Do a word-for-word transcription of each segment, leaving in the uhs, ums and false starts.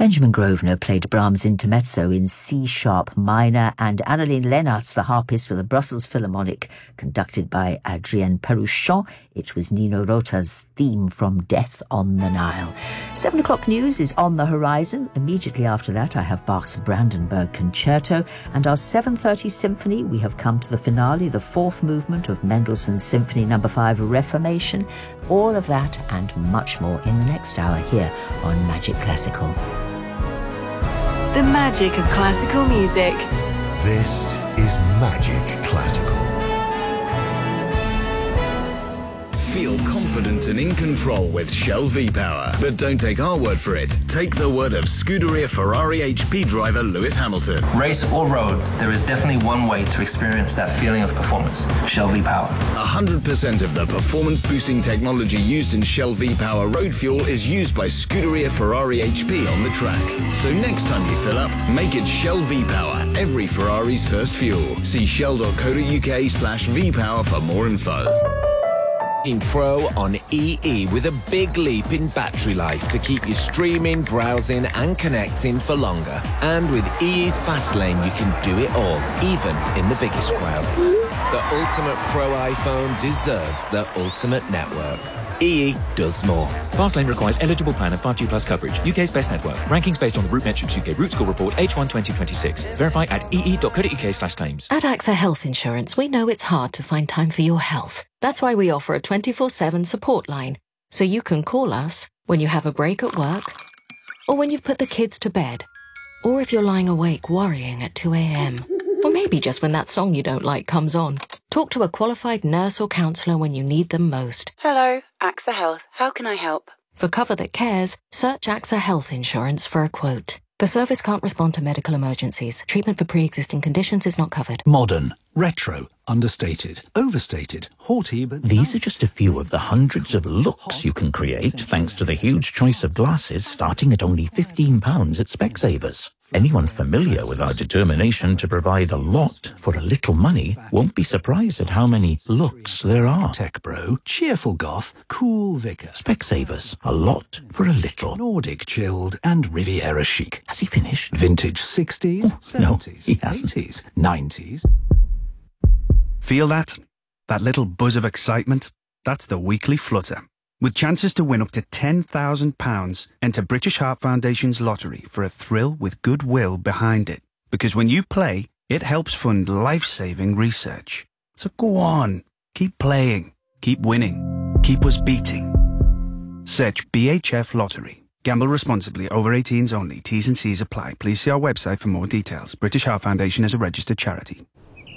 Benjamin Grosvenor played Brahms' Intermezzo in C-sharp minor, and Annaline Lennart's the harpist for the Brussels Philharmonic, conducted by Adrienne Peruchon. It was Nino Rota's theme from Death on the Nile. Seven o'clock news is on the horizon. Immediately after that, I have Bach's Brandenburg Concerto, and our seven thirty symphony. We have come to the finale, the fourth movement of Mendelssohn's Symphony Number Five, Reformation. All of that and much more in the next hour here on Magic Classical. The magic of classical music. This is Magic Classical. Feel confident and in control with Shell V-Power. But don't take our word for it. Take the word of Scuderia Ferrari H P driver Lewis Hamilton. Race or road, there is definitely one way to experience that feeling of performance. Shell V-Power. one hundred percent of the performance-boosting technology used in Shell V-Power road fuel is used by Scuderia Ferrari H P on the track. So next time you fill up, make it Shell V-Power, every Ferrari's first fuel. See shell.co.uk slash V-Power for more info. In Pro on E E with a big leap in battery life to keep you streaming, browsing and connecting for longer. And with E E's Fast Lane, you can do it all, even in the biggest crowds. The ultimate Pro iPhone deserves the ultimate network. E E does more. Fastlane requires eligible plan and five G plus coverage. U K's best network. Rankings based on the RootMetrics U K Root Score Report H one twenty twenty-six. Verify at ee.co.uk slash claims. At AXA Health Insurance, we know it's hard to find time for your health. That's why we offer a twenty-four seven support line. So you can call us when you have a break at work, or when you've put the kids to bed, or if you're lying awake worrying at two a.m. Or maybe just when that song you don't like comes on. Talk to a qualified nurse or counsellor when you need them most. Hello, AXA Health. How can I help? For cover that cares, search AXA Health Insurance for a quote. The service can't respond to medical emergencies. Treatment for pre-existing conditions is not covered. Modern, retro, understated, overstated, haughty, but... These are just a few of the hundreds of looks you can create thanks to the huge choice of glasses starting at only fifteen pounds at Specsavers. Anyone familiar with our determination to provide a lot for a little money won't be surprised at how many looks there are. Tech bro, cheerful goth, cool vicar. Specsavers, a lot for a little. Nordic chilled and Riviera chic. Has he finished? Vintage sixties, oh, seventies, no, he hasn't. eighties, nineties. Feel that? That little buzz of excitement? That's the weekly flutter. With chances to win up to ten thousand pounds, enter British Heart Foundation's lottery for a thrill with goodwill behind it. Because when you play, it helps fund life-saving research. So go on, keep playing, keep winning, keep us beating. Search B H F Lottery. Gamble responsibly. Over eighteens only. T's and C's apply. Please see our website for more details. British Heart Foundation is a registered charity.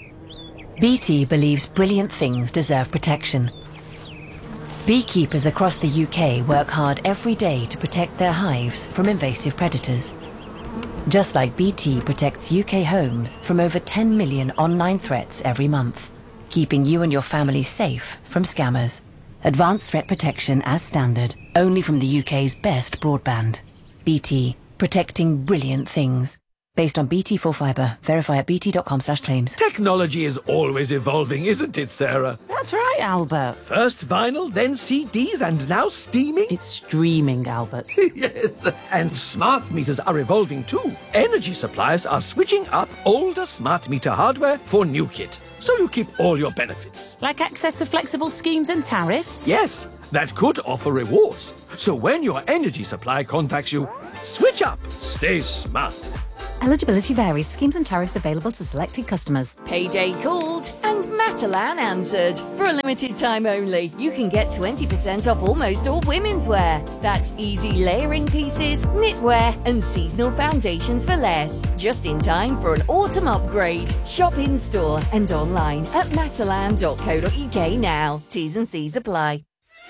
B T believes brilliant things deserve protection. Beekeepers across the U K work hard every day to protect their hives from invasive predators. Just like B T protects U K homes from over ten million online threats every month, keeping you and your family safe from scammers. Advanced threat protection as standard, only from the U K's best broadband. B T, protecting brilliant things. Based on B T four Fibre. Verify at bt.com slash claims. Technology is always evolving, isn't it, Sarah? That's right, Albert. First vinyl, then C Ds, and now streaming? It's streaming, Albert. Yes, and smart meters are evolving too. Energy suppliers are switching up older smart meter hardware for new kit, so you keep all your benefits. Like access to flexible schemes and tariffs? Yes, that could offer rewards. So when your energy supply contacts you, switch up. Stay smart. Eligibility varies. Schemes and tariffs available to selected customers. Payday called and Matalan answered. For a limited time only, you can get twenty percent off almost all women's wear. That's easy layering pieces, knitwear and seasonal foundations for less. Just in time for an autumn upgrade. Shop in store and online at matalan dot co dot uk now. T's and C's apply.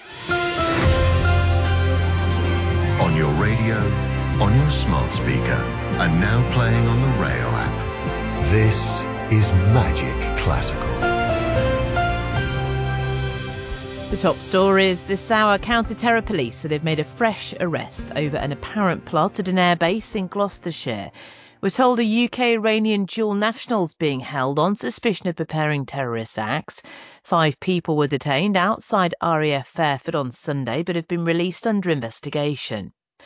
On your radio, on your smart speaker, and now playing on the Rayo app. This is Magic Classical. The top stories this hour. Counter-terror police say they've made a fresh arrest over an apparent plot at an airbase in Gloucestershire. We're told a U K-Iranian dual national's being held on suspicion of preparing terrorist acts. Five people were detained outside R A F Fairford on Sunday but have been released under investigation.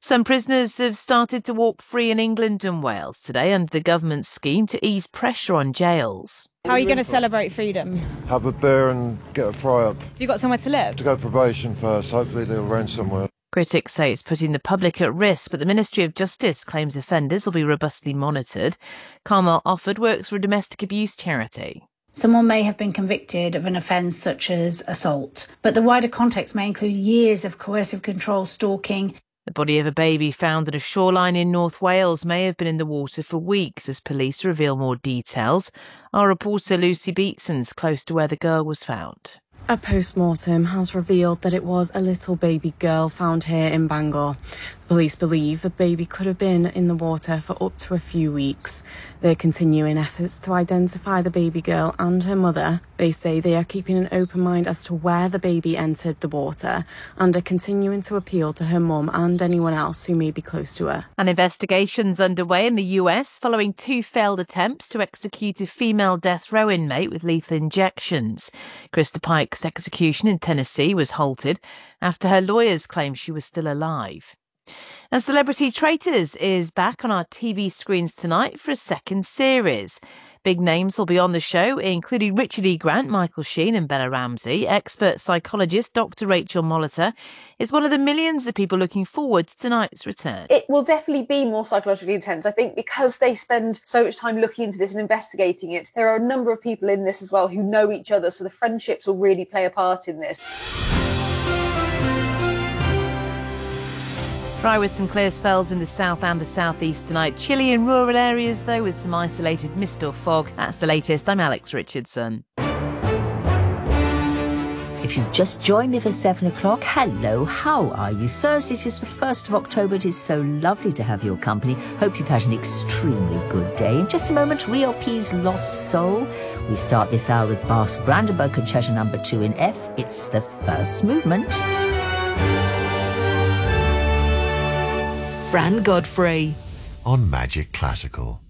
Some prisoners have started to walk free in England and Wales today under the government's scheme to ease pressure on jails. How are you going to celebrate freedom? Have a beer and get a fry up. Have you got somewhere to live? To go probation first, hopefully they'll arrange somewhere. Critics say it's putting the public at risk, but the Ministry of Justice claims offenders will be robustly monitored. Carmel Offord works for a domestic abuse charity. Someone may have been convicted of an offence such as assault, but the wider context may include years of coercive control, stalking. The body of a baby found at a shoreline in North Wales may have been in the water for weeks as police reveal more details. Our reporter Lucy Beatson's close to where the girl was found. A post-mortem has revealed that it was a little baby girl found here in Bangor. Police believe the baby could have been in the water for up to a few weeks. They're continuing efforts to identify the baby girl and her mother. They say they are keeping an open mind as to where the baby entered the water and are continuing to appeal to her mum and anyone else who may be close to her. An investigation's underway in the U S following two failed attempts to execute a female death row inmate with lethal injections. Krista Pike's execution in Tennessee was halted after her lawyers claimed she was still alive. And Celebrity Traitors is back on our T V screens tonight for a second series. Big names will be on the show, including Richard E. Grant, Michael Sheen and Bella Ramsey. Expert psychologist Doctor Rachel Molitor is one of the millions of people looking forward to tonight's return. It will definitely be more psychologically intense, I think, because they spend so much time looking into this and investigating it. There are a number of people in this as well who know each other, so the friendships will really play a part in this. Dry with some clear spells in the south and the southeast tonight. Chilly in rural areas, though, with some isolated mist or fog. That's the latest. I'm Alex Richardson. If you've just joined me for seven o'clock, hello, how are you? Thursday, it is the first of October. It is so lovely to have your company. Hope you've had an extremely good day. In just a moment, Rio P's Lost Soul. We start this hour with Bach's Brandenburg Concerto number two in F. It's the first movement. Fran Godfrey on Magic Classical.